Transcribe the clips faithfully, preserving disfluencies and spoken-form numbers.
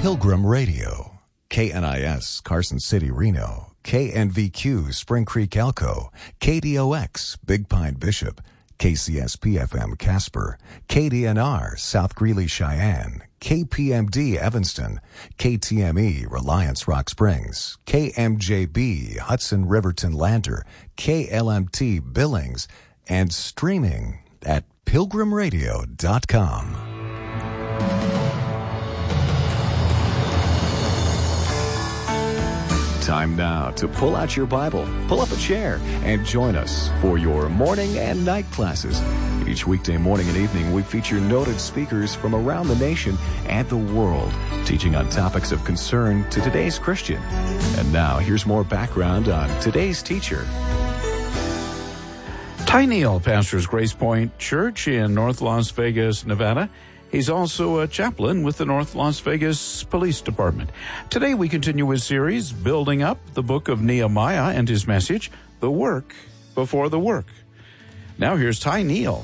Pilgrim Radio, K N I S, Carson City, Reno, K N V Q, Spring Creek, Elko, K D O X, Big Pine, Bishop, K C S P F M, Casper, K D N R, South Greeley, Cheyenne, K P M D, Evanston, K T M E, Reliance, Rock Springs, K M J B, Hudson, Riverton, Lander, K L M T, Billings, and streaming at pilgrim radio dot com. Time now to pull out your Bible, pull up a chair, and join us for your morning and night classes. Each weekday morning and evening, we feature noted speakers from around the nation and the world, teaching on topics of concern to today's Christian. And now, here's more background on today's teacher. Ty Neal pastors Grace Point Church in North Las Vegas, Nevada. He's also a chaplain with the North Las Vegas Police Department. Today we continue his series, Building Up the Book of Nehemiah, and his message, The Work Before the Work. Now here's Ty Neal.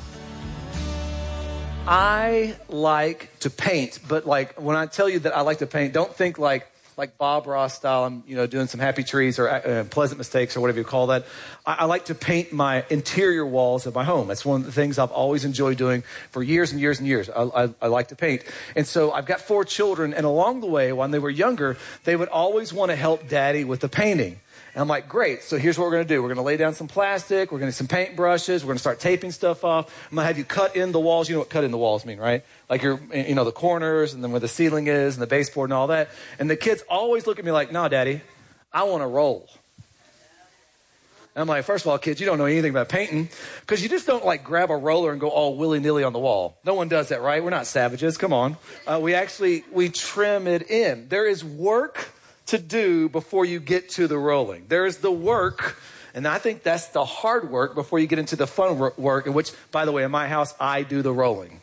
I like to paint, but like when I tell you that I like to paint, don't think like like Bob Ross style, I'm, you know, doing some happy trees or uh, pleasant mistakes or whatever you call that. I, I like to paint my interior walls of my home. That's one of the things I've always enjoyed doing for years and years and years. I, I, I like to paint. And so I've got four children, and along the way, when they were younger, they would always want to help Daddy with the painting. And I'm like, great, so here's what we're going to do. We're going to lay down some plastic. We're going to get some paint brushes. We're going to start taping stuff off. I'm going to have you cut in the walls. You know what cut in the walls mean, right? Like you're, you know, the corners and then where the ceiling is and the baseboard and all that. And the kids always look at me like, no, Daddy, I want to roll. And I'm like, first of all, kids, you don't know anything about painting because you just don't like grab a roller and go all willy-nilly on the wall. No one does that, right? We're not savages. Come on. Uh, we actually, we trim it in. There is work to do before you get to the rolling. There's the work, and I think that's the hard work before you get into the fun work, in which, by the way, in my house, I do the rolling.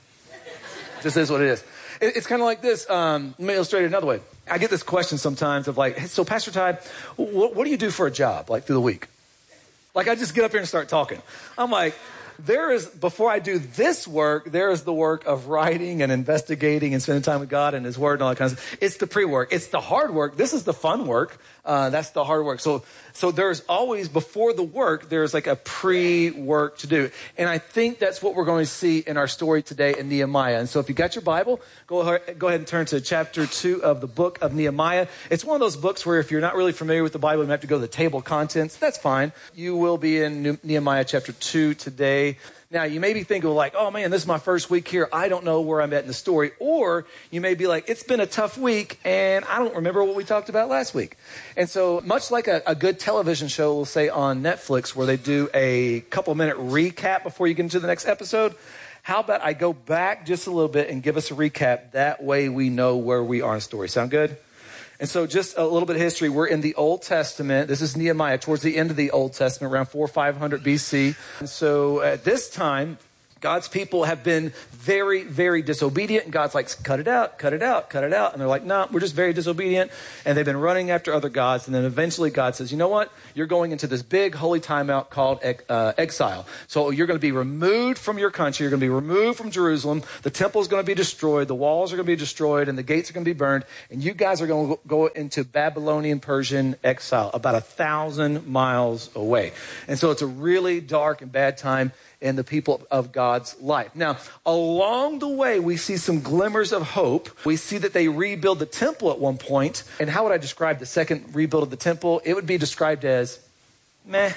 This is what it is. It's kind of like this. Um, let me illustrate it another way. I get this question sometimes of like, hey, so Pastor Ty, what, what do you do for a job, like through the week? Like I just get up here and start talking. I'm like, there is, before I do this work, there is the work of writing and investigating and spending time with God and His Word and all that kind of stuff. It's the pre-work. It's the hard work. This is the fun work. Uh, that's the hard work. So, so there's always, before the work, there's like a pre-work to do. And I think that's what we're going to see in our story today in Nehemiah. And so if you got your Bible, go ahead, go ahead and turn to chapter two of the book of Nehemiah. It's one of those books where if you're not really familiar with the Bible, you have to go to the table of contents. That's fine. You will be in Nehemiah chapter two today. Now, you may be thinking like, oh man, this is my first week here. I don't know where I'm at in the story. Or you may be like, it's been a tough week and I don't remember what we talked about last week. And so much like a, a good television show, we'll say on Netflix, where they do a couple minute recap before you get into the next episode, how about I go back just a little bit and give us a recap? That way we know where we are in the story. Sound good? And so just a little bit of history. We're in the Old Testament. This is Nehemiah towards the end of the Old Testament, around four or five hundred B C. And so at this time, God's people have been very, very disobedient. And God's like, cut it out, cut it out, cut it out. And they're like, no, nah, we're just very disobedient. And they've been running after other gods. And then eventually God says, you know what? You're going into this big holy timeout called uh, exile. So you're going to be removed from your country. You're going to be removed from Jerusalem. The temple is going to be destroyed. The walls are going to be destroyed. And the gates are going to be burned. And you guys are going to go into Babylonian Persian exile, about a thousand miles away. And so it's a really dark and bad time in the people of God's life. Now, along the way, we see some glimmers of hope. We see that they rebuild the temple at one point. And how would I describe the second rebuild of the temple? It would be described as meh.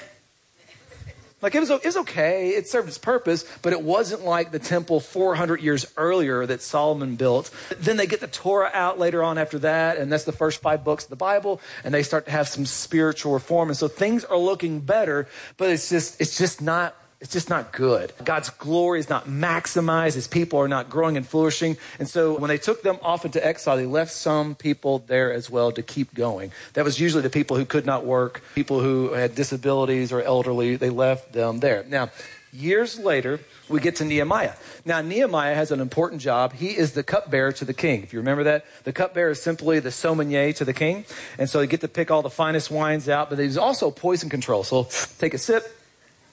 Like it was, it was okay. It served its purpose, but it wasn't like the temple four hundred years earlier that Solomon built. Then they get the Torah out later on after that, and that's the first five books of the Bible, and they start to have some spiritual reform. And so things are looking better, but it's just, it's just not It's just not good. God's glory is not maximized. His people are not growing and flourishing. And so when they took them off into exile, they left some people there as well to keep going. That was usually the people who could not work, people who had disabilities or elderly. They left them there. Now, years later, we get to Nehemiah. Now, Nehemiah has an important job. He is the cupbearer to the king. If you remember that, the cupbearer is simply the sommelier to the king. And so you get to pick all the finest wines out, but there's also poison control. So take a sip.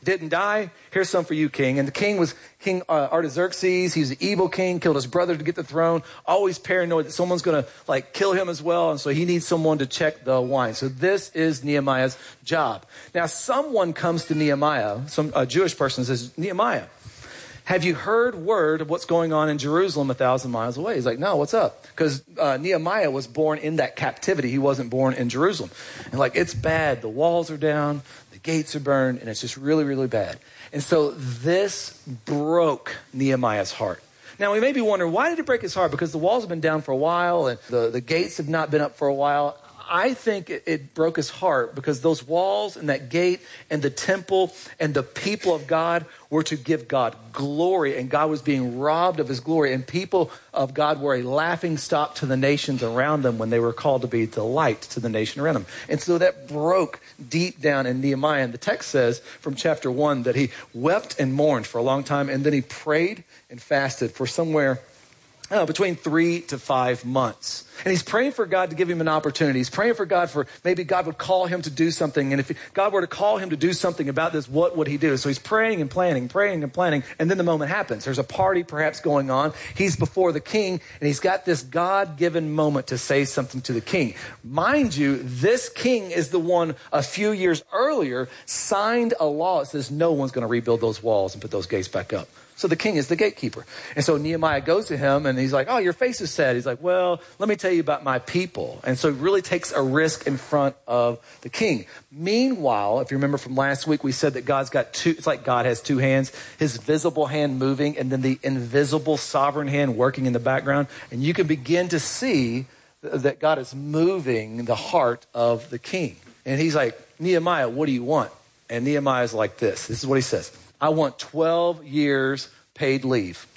didn't die. Here's some for you, king. And the king was King uh, Artaxerxes. He's an evil king, killed his brother to get the throne, always paranoid that someone's going to like kill him as well. And so he needs someone to check the wine. So this is Nehemiah's job. Now, someone comes to Nehemiah, some a Jewish person says, Nehemiah, have you heard word of what's going on in Jerusalem a thousand miles away? He's like, no, what's up? Because uh, Nehemiah was born in that captivity. He wasn't born in Jerusalem. And like, it's bad. The walls are down, the gates are burned, and it's just really, really bad. And so this broke Nehemiah's heart. Now, we may be wondering, why did it break his heart? Because the walls have been down for a while, and the, the gates have not been up for a while. I think it, it broke his heart because those walls and that gate and the temple and the people of God were to give God glory, and God was being robbed of his glory, and people of God were a laughing stock to the nations around them when they were called to be the light to the nation around them. And so that broke deep down in Nehemiah. And the text says from chapter one that he wept and mourned for a long time, and then he prayed and fasted for somewhere Oh, between three to five months. And he's praying for God to give him an opportunity. He's praying for God for maybe God would call him to do something. And if God were to call him to do something about this, what would he do? So he's praying and planning, praying and planning. And then the moment happens. There's a party perhaps going on. He's before the king, and he's got this God-given moment to say something to the king. Mind you, this king is the one a few years earlier signed a law that says no one's going to rebuild those walls and put those gates back up. So the king is the gatekeeper. And so Nehemiah goes to him and he's like, oh, your face is sad. He's like, well, let me tell you about my people. And so he really takes a risk in front of the king. Meanwhile, if you remember from last week, we said that God's got two, it's like God has two hands, his visible hand moving and then the invisible sovereign hand working in the background. And you can begin to see that God is moving the heart of the king. And he's like, Nehemiah, what do you want? And Nehemiah's like this. This is what he says. I want twelve years paid leave.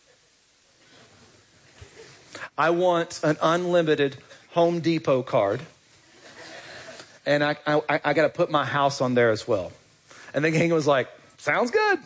I want an unlimited Home Depot card. And I, I, I got to put my house on there as well. And the king was like, sounds good.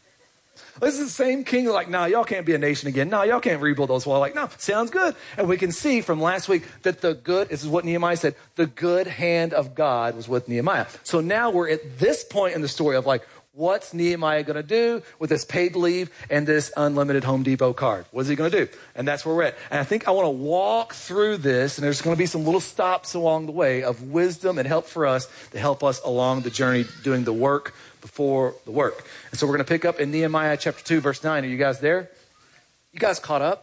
This is the same king like, no, y'all can't be a nation again. No, y'all can't rebuild those walls. Like, no, sounds good. And we can see from last week that the good, this is what Nehemiah said, the good hand of God was with Nehemiah. So now we're at this point in the story of like, what's Nehemiah going to do with this paid leave and this unlimited Home Depot card? What is he going to do? And that's where we're at. And I think I want to walk through this, and there's going to be some little stops along the way of wisdom and help for us to help us along the journey doing the work before the work. And so we're going to pick up in Nehemiah chapter two, verse nine. Are you guys there? You guys caught up?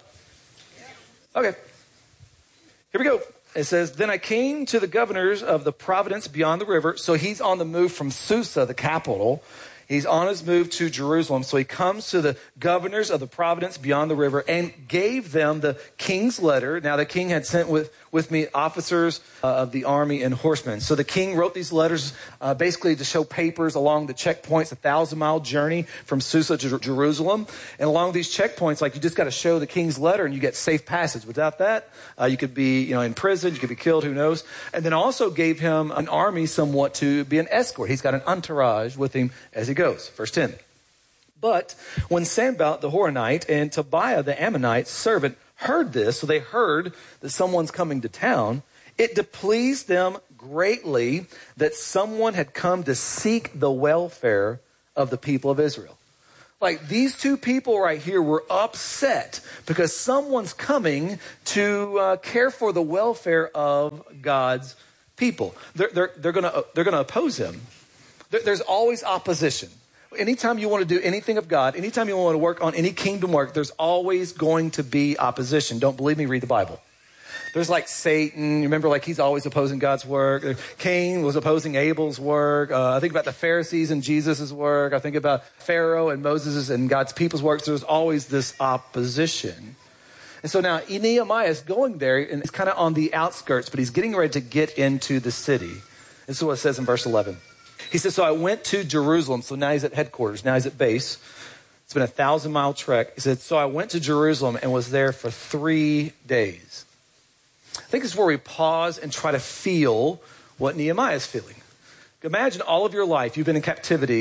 Okay. Here we go. It says, then I came to the governors of the province beyond the river. So he's on the move from Susa, the capital. He's on his move to Jerusalem. So he comes to the governors of the province beyond the river and gave them the king's letter. Now the king had sent with, with me officers uh, of the army and horsemen. So the king wrote these letters uh, basically to show papers along the checkpoints, a thousand mile journey from Susa to Jer- Jerusalem. And along these checkpoints, like you just got to show the king's letter and you get safe passage. Without that, uh, you could be, you know, in prison, you could be killed, who knows. And then also gave him an army somewhat to be an escort. He's got an entourage with him as he goes. Verse ten. But when Sanballat the Horonite and Tobiah the Ammonite servant heard this, so they heard that someone's coming to town, it displeased them greatly that someone had come to seek the welfare of the people of Israel. Like these two people right here were upset because someone's coming to uh, care for the welfare of God's people. They're, they're, they're going to they're gonna oppose him. There, there's always opposition. Anytime you want to do anything of God, anytime you want to work on any kingdom work, there's always going to be opposition. Don't believe me? Read the Bible. There's like Satan. You remember, like he's always opposing God's work. Cain was opposing Abel's work. Uh, I think about the Pharisees and Jesus' work. I think about Pharaoh and Moses' and God's people's work. So there's always this opposition. And so now Nehemiah is going there, and it's kind of on the outskirts, but he's getting ready to get into the city. This is what it says in verse eleven. He says, so I went to Jerusalem. So now he's at headquarters. Now he's at base. It's been a thousand mile trek. He said, so I went to Jerusalem and was there for three days. I think this is where we pause and try to feel what Nehemiah is feeling. Imagine all of your life, you've been in captivity,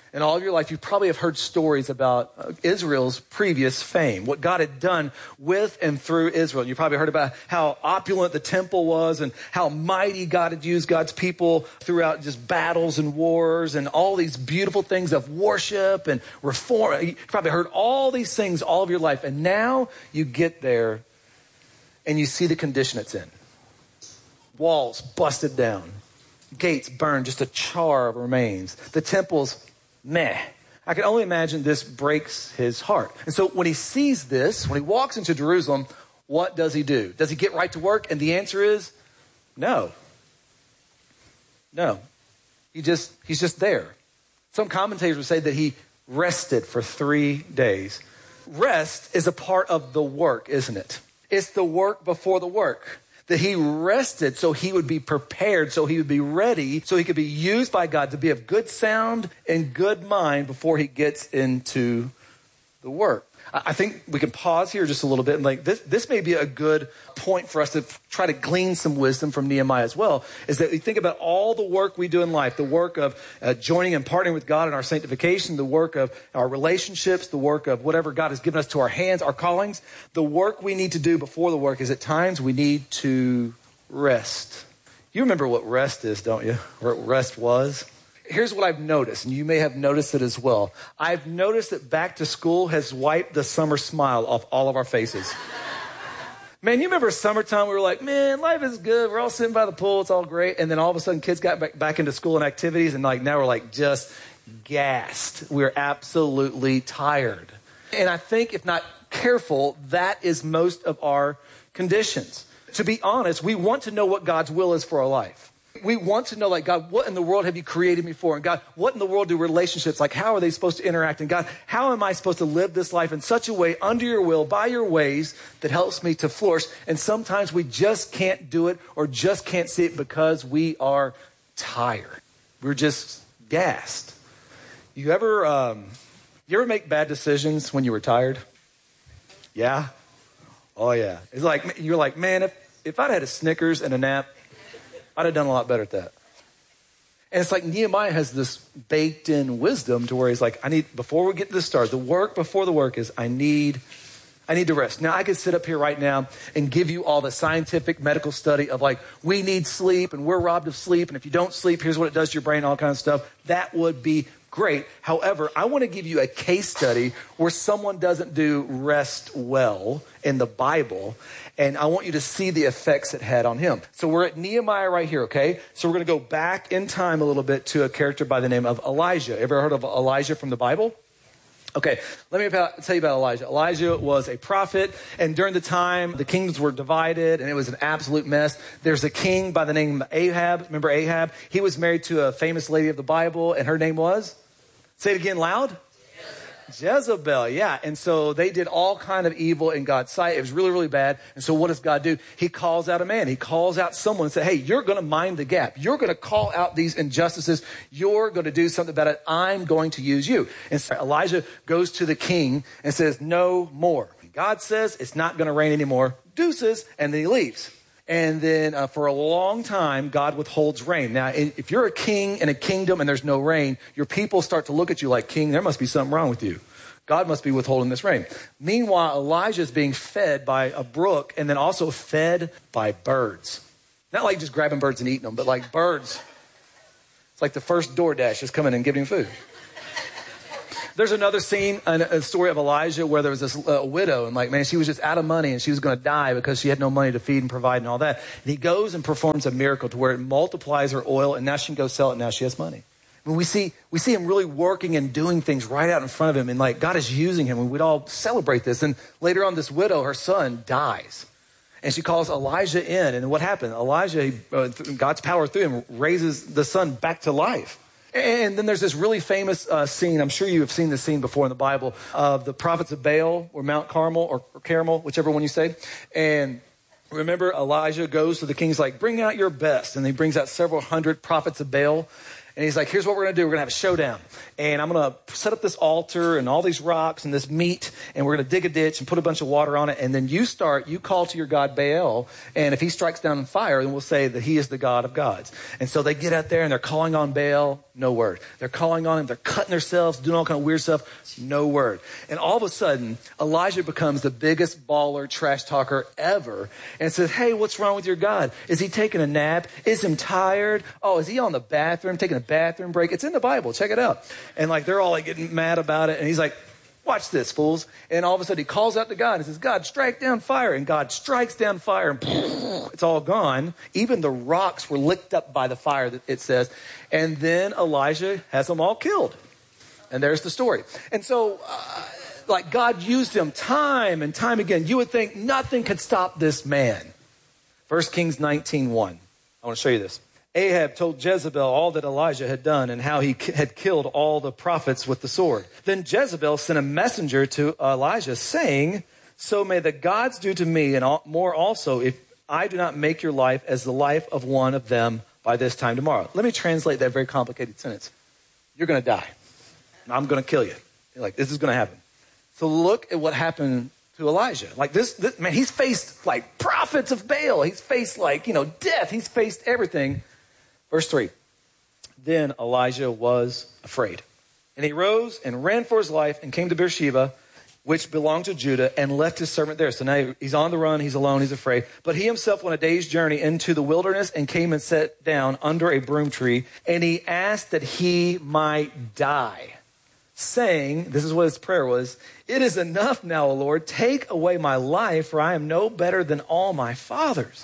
in all of your life, you probably have heard stories about uh, Israel's previous fame, what God had done with and through Israel. You probably heard about how opulent the temple was and how mighty God had used God's people throughout just battles and wars and all these beautiful things of worship and reform. You probably heard all these things all of your life. And now you get there and you see the condition it's in. Walls busted down. Gates burned, just a char of remains. The temple's meh. I can only imagine this breaks his heart. And so when he sees this, when he walks into Jerusalem, what does he do? Does he get right to work? And the answer is no. No. He just, he's just there. Some commentators would say that he rested for three days. Rest is a part of the work, isn't it? It's the work before the work. That he rested so he would be prepared, so he would be ready, so he could be used by God to be of good sound and good mind before he gets into the work. I think we can pause here just a little bit and like this, this may be a good point for us to try to glean some wisdom from Nehemiah as well, is that we think about all the work we do in life, the work of uh, joining and partnering with God in our sanctification, the work of our relationships, the work of whatever God has given us to our hands, our callings. The work we need to do before the work is at times we need to rest. You remember what rest is, don't you? Or what rest was? Here's what I've noticed, and you may have noticed it as well. I've noticed that back to school has wiped the summer smile off all of our faces. Man, you remember summertime, we were like, man, life is good. We're all sitting by the pool. It's all great. And then all of a sudden kids got back, back into school and activities. And like now we're like just gassed. We're absolutely tired. And I think if not careful, that is most of our conditions. To be honest, we want to know what God's will is for our life. We want to know, like, God, what in the world have you created me for? And God, what in the world do relationships, like, how are they supposed to interact? And God, how am I supposed to live this life in such a way, under your will, by your ways, that helps me to flourish? And sometimes we just can't do it or just can't see it because we are tired. We're just gassed. You ever, um, you ever make bad decisions when you were tired? Yeah? Oh, yeah. It's like, you're like, man, if, if I'd had a Snickers and a nap, I'd have done a lot better at that. And it's like Nehemiah has this baked in wisdom to where he's like, I need, before we get to the start, the work before the work is I need, I need to rest. Now I could sit up here right now and give you all the scientific medical study of like, we need sleep and we're robbed of sleep. And if you don't sleep, here's what it does to your brain, all kinds of stuff. That would be great. However, I want to give you a case study where someone doesn't do rest well in the Bible. And I want you to see the effects it had on him. So we're at Nehemiah right here, okay? So we're going to go back in time a little bit to a character by the name of Elijah. Ever heard of Elijah from the Bible? Okay, let me about, tell you about Elijah. Elijah was a prophet, and during the time, the kingdoms were divided, and it was an absolute mess. There's a king by the name of Ahab. Remember Ahab? He was married to a famous lady of the Bible, and her name was? Say it again loud. Jezebel, yeah. And so they did all kind of evil in God's sight. It was really, really bad. And so what does God do? He calls out a man. He calls out someone and says, hey, you're going to mind the gap. You're going to call out these injustices. You're going to do something about it. I'm going to use you. And so Elijah goes to the king and says, no more. God says it's not going to rain anymore. Deuces. And then he leaves. And then uh, for a long time, God withholds rain. Now, if you're a king in a kingdom and there's no rain, your people start to look at you like, king, there must be something wrong with you. God must be withholding this rain. Meanwhile, Elijah is being fed by a brook and then also fed by birds. Not like just grabbing birds and eating them, but like birds. It's like the first DoorDash is coming and giving him food. There's another scene, a story of Elijah where there was this uh, widow and like, man, she was just out of money and she was going to die because she had no money to feed and provide and all that. And he goes and performs a miracle to where it multiplies her oil and now she can go sell it and now she has money. When we see, we see him really working and doing things right out in front of him and like God is using him and we'd all celebrate this. And later on, this widow, her son dies and she calls Elijah in. And what happened? Elijah, uh, God's power through him raises the son back to life. And then there's this really famous uh, scene, I'm sure you have seen this scene before in the Bible, of the prophets of Baal or Mount Carmel or, or Carmel, whichever one you say. And remember, Elijah goes to the king, he's like, bring out your best. And he brings out several hundred prophets of Baal. And he's like, here's what we're going to do. We're going to have a showdown. And I'm going to set up this altar and all these rocks and this meat. And we're going to dig a ditch and put a bunch of water on it. And then you start, you call to your God Baal. And if he strikes down in fire, then we'll say that he is the God of gods. And so they get out there and they're calling on Baal. No word. They're calling on him. They're cutting themselves, doing all kind of weird stuff. No word. And all of a sudden, Elijah becomes the biggest baller, trash talker ever. And says, hey, what's wrong with your God? Is he taking a nap? Is he tired? Oh, is he on the bathroom, taking a bathroom break? It's in the Bible. Check it out. And like, they're all like getting mad about it. And he's like, watch this, fools. And all of a sudden he calls out to God and says, God, strike down fire. And God strikes down fire and it's all gone. Even the rocks were licked up by the fire, it says. And then Elijah has them all killed. And there's the story. And so, uh, like, God used him time and time again. You would think nothing could stop this man. First Kings nineteen one. I want to show you this. Ahab told Jezebel all that Elijah had done and how he had killed all the prophets with the sword. Then Jezebel sent a messenger to Elijah saying, so may the gods do to me and more also if I do not make your life as the life of one of them by this time tomorrow. Let me translate that very complicated sentence. You're going to die. I'm going to kill you. You're like, this is going to happen. So look at what happened to Elijah. Like this, this, man, he's faced like prophets of Baal. He's faced like, you know, death. He's faced everything. Verse three. Then Elijah was afraid. And he rose and ran for his life and came to Beersheba, which belonged to Judah, and left his servant there. So now he's on the run. He's alone. He's afraid. But he himself went a day's journey into the wilderness and came and sat down under a broom tree. And he asked that he might die, saying, this is what his prayer was, it is enough now, O Lord, take away my life, for I am no better than all my fathers.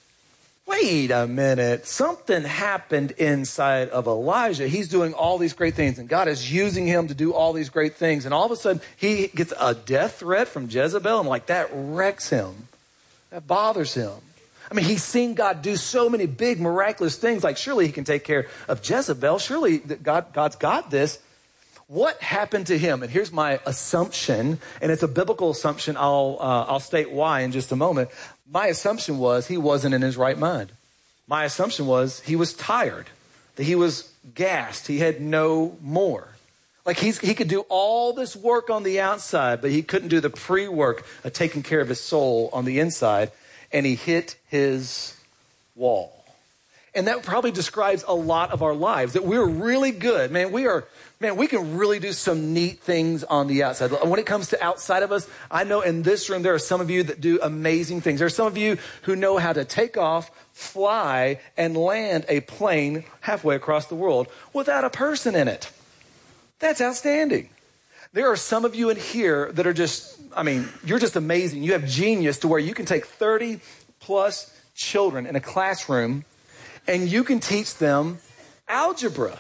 Wait a minute. Something happened inside of Elijah. He's doing all these great things, and God is using him to do all these great things. And all of a sudden, he gets a death threat from Jezebel, and like that wrecks him. That bothers him. I mean, he's seen God do so many big, miraculous things. Like, surely he can take care of Jezebel. Surely God, God's got this. What happened to him? And here's my assumption, and it's a biblical assumption. I'll uh, I'll state why in just a moment. My assumption was he wasn't in his right mind. My assumption was he was tired, that he was gassed. He had no more. Like he's he could do all this work on the outside, but he couldn't do the pre-work of taking care of his soul on the inside, and he hit his wall. And that probably describes a lot of our lives, that we're really good. Man, we are, man, we can really do some neat things on the outside. When it comes to outside of us, I know in this room, there are some of you that do amazing things. There are some of you who know how to take off, fly, and land a plane halfway across the world without a person in it. That's outstanding. There are some of you in here that are just, I mean, you're just amazing. You have genius to where you can take thirty plus children in a classroom and you can teach them algebra.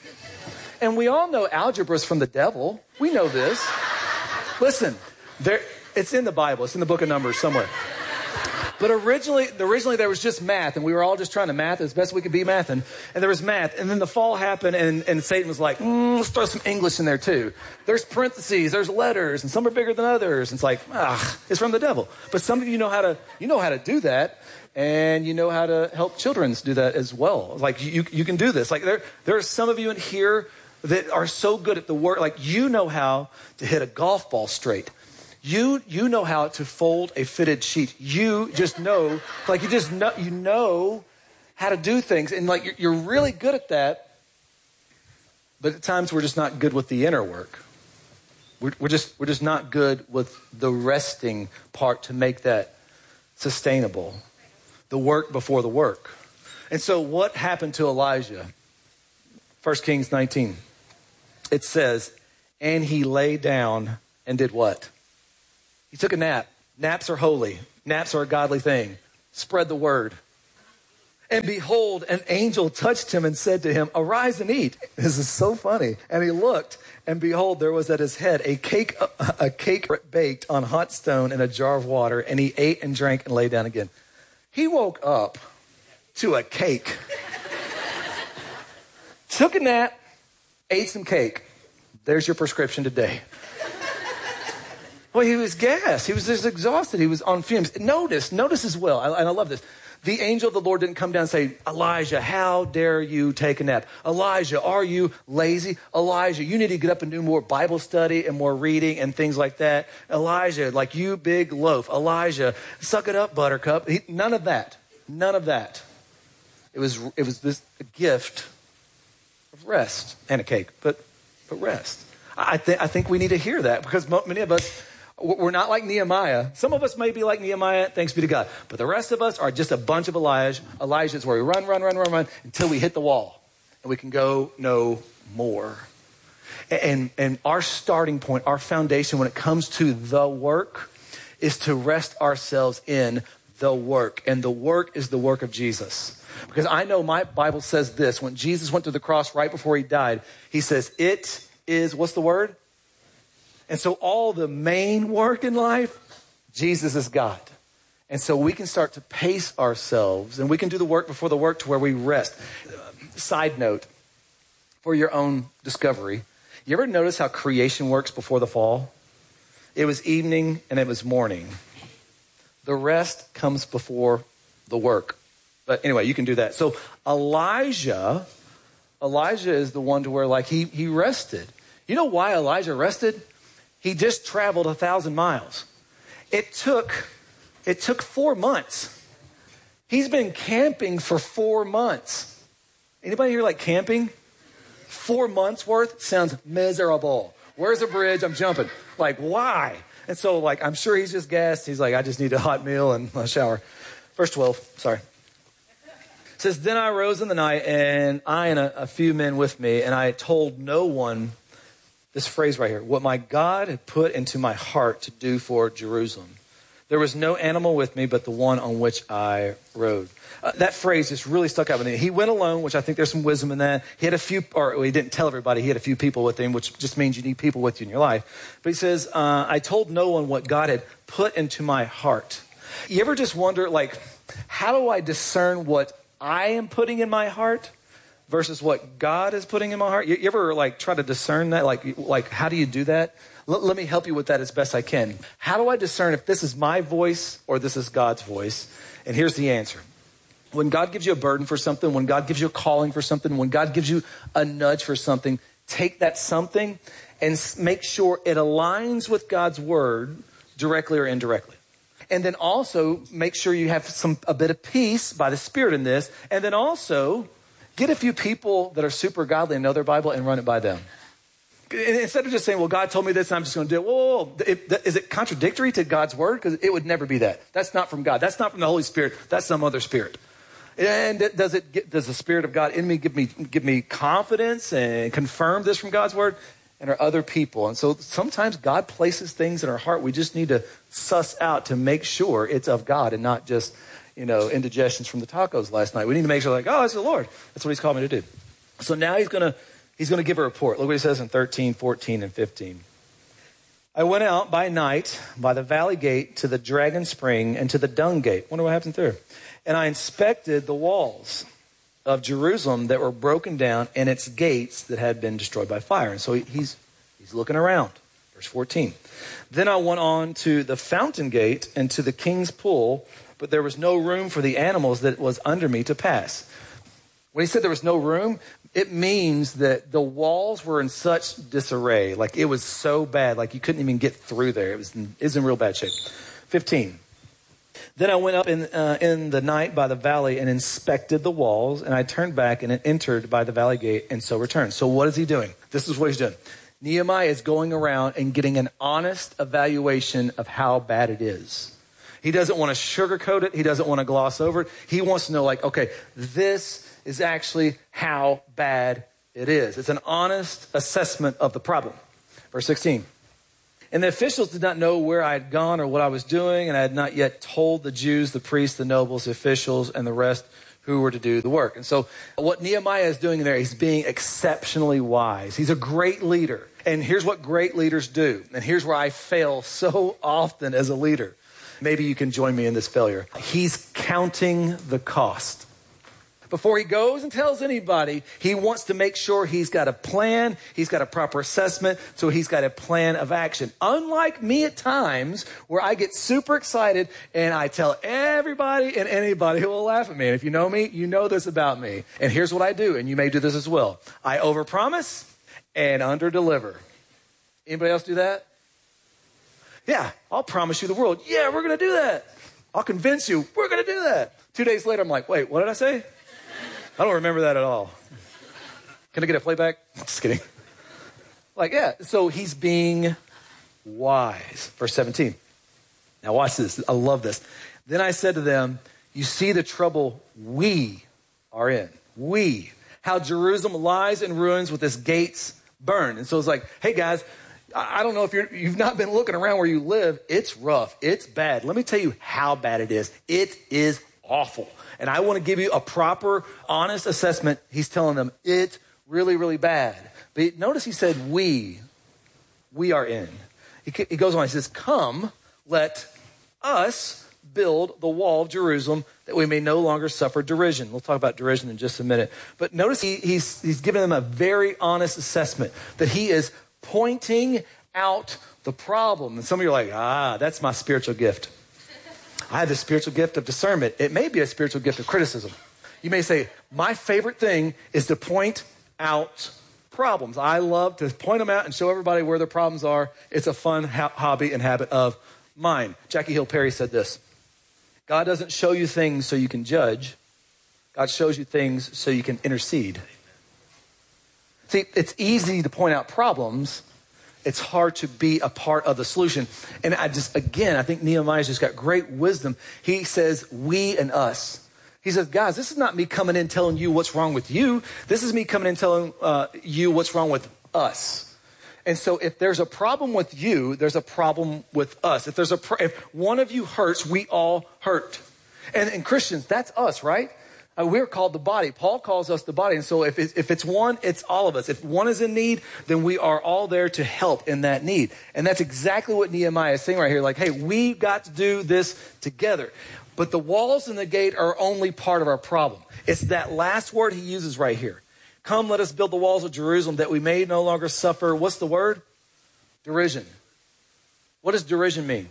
And we all know algebra is from the devil. We know this. Listen, there, it's in the Bible. It's in the book of Numbers somewhere. But originally, originally there was just math, and we were all just trying to math as best we could be mathing. And there was math. And then the fall happened, and, and Satan was like, mm, let's throw some English in there too. There's parentheses, there's letters, and some are bigger than others. And it's like, ah, it's from the devil. But some of you know how to, you know how to do that, and you know how to help children do that as well. Like you, you can do this. Like there, there are some of you in here that are so good at the work. Like you know how to hit a golf ball straight. You you know how to fold a fitted sheet. You just know, like you just know, you know how to do things. And like you're, you're really good at that. But at times we're just not good with the inner work. We're, we're just we're just not good with the resting part to make that sustainable. The work before the work. And so what happened to Elijah? First Kings nineteen. It says, and he lay down and did what? He took a nap. Naps are holy. Naps are a godly thing. Spread the word. And behold, an angel touched him and said to him, arise and eat. This is so funny. And he looked, and behold, there was at his head a cake, a cake baked on hot stone in a jar of water. And he ate and drank and lay down again. He woke up to a cake. Took a nap, ate some cake. There's your prescription today. Well, he was gassed. He was just exhausted. He was on fumes. Notice, notice as well, and I love this. The angel of the Lord didn't come down and say, Elijah, how dare you take a nap? Elijah, are you lazy? Elijah, you need to get up and do more Bible study and more reading and things like that. Elijah, like you big loaf. Elijah, suck it up, buttercup. He, none of that. None of that. It was it was this a gift of rest and a cake, but but rest. I, th- I think we need to hear that because many of us, we're not like Nehemiah. Some of us may be like Nehemiah, thanks be to God. But the rest of us are just a bunch of Elijah. Elijah's where we run, run, run, run, run until we hit the wall. And we can go no more. And, and our starting point, our foundation when it comes to the work is to rest ourselves in the work. And the work is the work of Jesus. Because I know my Bible says this. When Jesus went to the cross right before he died, he says, it is, what's the word? And so all the main work in life, Jesus is God. And so we can start to pace ourselves and we can do the work before the work to where we rest. Side note, for your own discovery, you ever notice how creation works before the fall? It was evening and it was morning. The rest comes before the work. But anyway, you can do that. So Elijah, Elijah is the one to where like he, he rested. You know why Elijah rested? He just traveled a thousand miles. It took, it took four months. He's been camping for four months. Anybody here like camping? Four months worth sounds miserable. Where's the bridge? I'm jumping. Like, why? And so like, I'm sure he's just gassed. He's like, I just need a hot meal and a shower. Verse twelve, sorry. It says, then I rose in the night and I and a, a few men with me, and I told no one this phrase right here, what my God had put into my heart to do for Jerusalem. There was no animal with me but the one on which I rode. Uh, that phrase just really stuck out with me. He went alone, which I think there's some wisdom in that. He had a few, or well, he didn't tell everybody, he had a few people with him, which just means you need people with you in your life. But he says, uh, I told no one what God had put into my heart. You ever just wonder, like, how do I discern what I am putting in my heart versus what God is putting in my heart? You, you ever like try to discern that? Like, like how do you do that? L- let me help you with that as best I can. How do I discern if this is my voice or this is God's voice? And here's the answer. When God gives you a burden for something, when God gives you a calling for something, when God gives you a nudge for something, take that something and make sure it aligns with God's word directly or indirectly. And then also make sure you have some a bit of peace by the Spirit in this. And then also get a few people that are super godly and know their Bible and run it by them. Instead of just saying, well, God told me this and I'm just going to do it. Whoa, whoa, whoa. It, is it contradictory to God's word? Because it would never be that. That's not from God. That's not from the Holy Spirit. That's some other spirit. And does it get, does the Spirit of God in me give me give me confidence and confirm this from God's word? And are other people. And so sometimes God places things in our heart we just need to suss out to make sure it's of God and not just, you know, indigestions from the tacos last night. We need to make sure like, oh, it's the Lord. That's what he's called me to do. So now he's going to he's going to give a report. Look what he says in thirteen, fourteen, and fifteen. I went out by night by the valley gate to the dragon spring and to the dung gate. Wonder what happened there. And I inspected the walls of Jerusalem that were broken down and its gates that had been destroyed by fire. And so he's he's looking around. Verse fourteen. Then I went on to the fountain gate and to the king's pool, but there was no room for the animals that was under me to pass. When he said there was no room, it means that the walls were in such disarray. Like it was so bad, like you couldn't even get through there. It was in, it was in real bad shape. fifteen. Then I went up in uh, in the night by the valley and inspected the walls, and I turned back and entered by the valley gate and so returned. So what is he doing? This is what he's doing. Nehemiah is going around and getting an honest evaluation of how bad it is. He doesn't want to sugarcoat it. He doesn't want to gloss over it. He wants to know, like, okay, this is actually how bad it is. It's an honest assessment of the problem. Verse sixteen. And the officials did not know where I had gone or what I was doing, and I had not yet told the Jews, the priests, the nobles, the officials, and the rest who were to do the work. And so what Nehemiah is doing there, he's being exceptionally wise. He's a great leader. And here's what great leaders do. And here's where I fail so often as a leader. Maybe you can join me in this failure. He's counting the cost. Before he goes and tells anybody, he wants to make sure he's got a plan, he's got a proper assessment, so he's got a plan of action. Unlike me at times, where I get super excited and I tell everybody and anybody who will laugh at me. And if you know me, you know this about me. And here's what I do, and you may do this as well. I overpromise and underdeliver. Anybody else do that? Yeah, I'll promise you the world. Yeah, we're going to do that. I'll convince you we're going to do that. Two days later, I'm like, wait, what did I say? I don't remember that at all. Can I get a playback? Just kidding. Like, yeah, so he's being wise. Verse seventeen. Now watch this. I love this. Then I said to them, you see the trouble we are in. We. How Jerusalem lies in ruins with its gates burned. And so it's like, hey guys, I don't know if you're, you've not been looking around where you live. It's rough. It's bad. Let me tell you how bad it is. It is awful. And I want to give you a proper, honest assessment. He's telling them it's really, really bad. But notice he said, we, we are in. He, he goes on, he says, come, let us build the wall of Jerusalem that we may no longer suffer derision. We'll talk about derision in just a minute. But notice he, he's, he's giving them a very honest assessment that he is pointing out the problem. And some of you are like, ah, that's my spiritual gift. I have the spiritual gift of discernment. It may be a spiritual gift of criticism. You may say, my favorite thing is to point out problems. I love to point them out and show everybody where their problems are. It's a fun ho- hobby and habit of mine. Jackie Hill Perry said this: God doesn't show you things so you can judge. God shows you things so you can intercede. See, it's easy to point out problems. It's hard to be a part of the solution. And I just, again, I think Nehemiah's just got great wisdom. He says, we and us. He says, guys, this is not me coming in telling you what's wrong with you. This is me coming in telling uh, you what's wrong with us. And so if there's a problem with you, there's a problem with us. If there's a pr- if one of you hurts, we all hurt. And, and Christians, that's us, right? Uh, we're called the body. Paul calls us the body. And so if, it, if it's one, it's all of us. If one is in need, then we are all there to help in that need. And that's exactly what Nehemiah is saying right here. Like, hey, we've got to do this together. But the walls and the gate are only part of our problem. It's that last word he uses right here. Come, let us build the walls of Jerusalem that we may no longer suffer. What's the word? Derision. What does derision mean?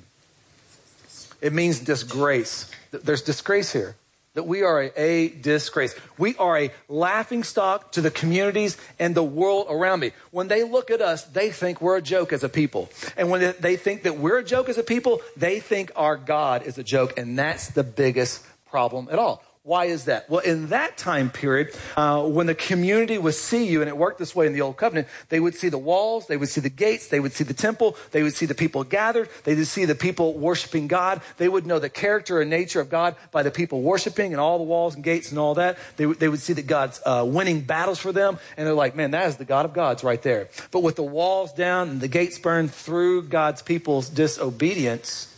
It means disgrace. There's disgrace here. That we are a, a disgrace. We are a laughing stock to the communities and the world around me. When they look at us, they think we're a joke as a people. And when they think that we're a joke as a people, they think our God is a joke. And that's the biggest problem at all. Why is that? Well, in that time period, uh, when the community would see you, and it worked this way in the Old Covenant, they would see the walls, they would see the gates, they would see the temple, they would see the people gathered, they would see the people worshiping God. They would know the character and nature of God by the people worshiping and all the walls and gates and all that. They, w- they would see that God's uh, winning battles for them, and they're like, man, that is the God of gods right there. But with the walls down and the gates burned through God's people's disobedience,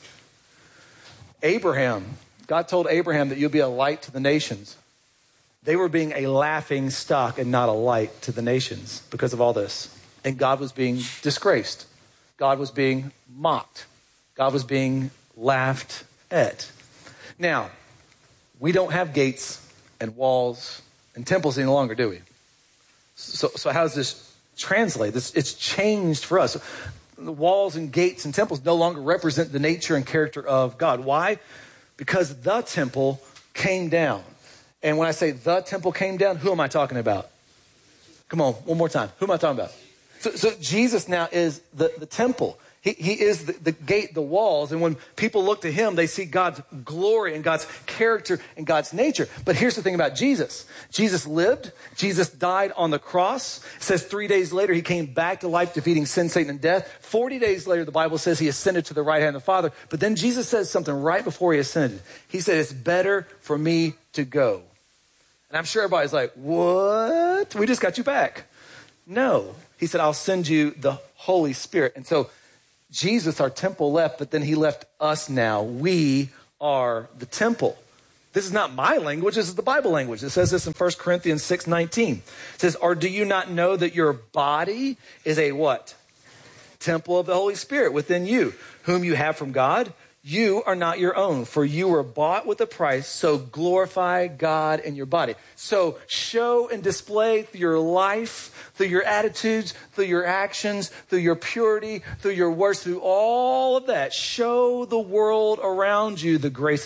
Abraham... God told Abraham that you'll be a light to the nations. They were being a laughing stock and not a light to the nations because of all this. And God was being disgraced. God was being mocked. God was being laughed at. Now, we don't have gates and walls and temples any longer, do we? So, so how does this translate? This, it's changed for us. The walls and gates and temples no longer represent the nature and character of God. Why? Because the temple came down. And when I say the temple came down, who am I talking about? Come on, one more time. Who am I talking about? So, so Jesus now is the, the temple. He, he is the, the gate, the walls. And when people look to him, they see God's glory and God's character and God's nature. But here's the thing about Jesus. Jesus lived. Jesus died on the cross. It says three days later, he came back to life, defeating sin, Satan, and death. forty days later, the Bible says he ascended to the right hand of the Father. But then Jesus says something right before he ascended. He said, it's better for me to go. And I'm sure everybody's like, what? We just got you back. No. He said, I'll send you the Holy Spirit. And so Jesus, our temple, left, but then he left us now. We are the temple. This is not my language. This is the Bible language. It says this in First Corinthians six nineteen. It says, or do you not know that your body is a what? Temple of the Holy Spirit within you, whom you have from God. You are not your own, for you were bought with a price, so glorify God in your body. So show and display through your life, through your attitudes, through your actions, through your purity, through your words, through all of that. Show the world around you the grace